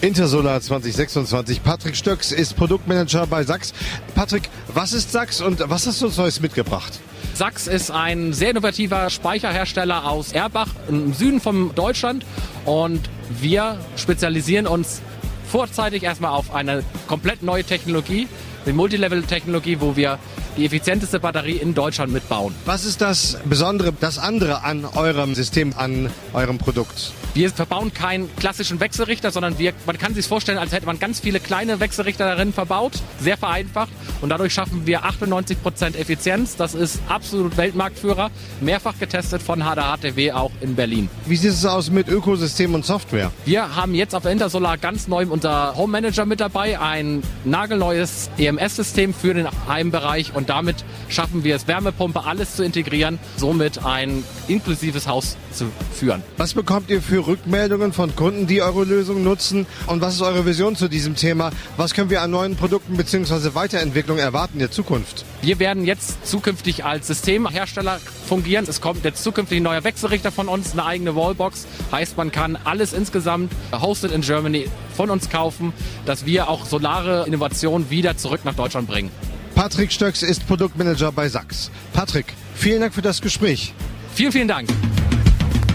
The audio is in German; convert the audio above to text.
Intersolar 2026. Patrick Stöcks ist Produktmanager bei Sachs. Patrick, was ist Sachs und was hast du uns Neues mitgebracht? Sachs ist ein sehr innovativer Speicherhersteller aus Erbach im Süden von Deutschland und wir spezialisieren uns vorzeitig erstmal auf eine komplett neue Technologie, die Multilevel-Technologie, wo wir die effizienteste Batterie in Deutschland mitbauen. Was ist das Besondere, das andere an eurem System, an eurem Produkt? Wir verbauen keinen klassischen Wechselrichter, sondern man kann sich vorstellen, als hätte man ganz viele kleine Wechselrichter darin verbaut, sehr vereinfacht und dadurch schaffen wir 98% Effizienz. Das ist absolut Weltmarktführer, mehrfach getestet von HDHTW auch in Berlin. Wie sieht es aus mit Ökosystem und Software? Wir haben jetzt auf der Intersolar ganz neu unser Home Manager mit dabei, ein nagelneues EMS-System für den Heimbereich und damit schaffen wir es, Wärmepumpe, alles zu integrieren, somit ein inklusives Haus zu führen. Was bekommt ihr für Rückmeldungen von Kunden, die eure Lösung nutzen? Und was ist eure Vision zu diesem Thema? Was können wir an neuen Produkten bzw. Weiterentwicklung erwarten in der Zukunft? Wir werden jetzt zukünftig als Systemhersteller fungieren. Es kommt jetzt zukünftig ein neuer Wechselrichter von uns, eine eigene Wallbox. Heißt, man kann alles insgesamt hosted in Germany von uns kaufen, dass wir auch solare Innovationen wieder zurück nach Deutschland bringen. Patrick Stöcks ist Produktmanager bei Sachs. Patrick, vielen Dank für das Gespräch. Vielen, vielen Dank.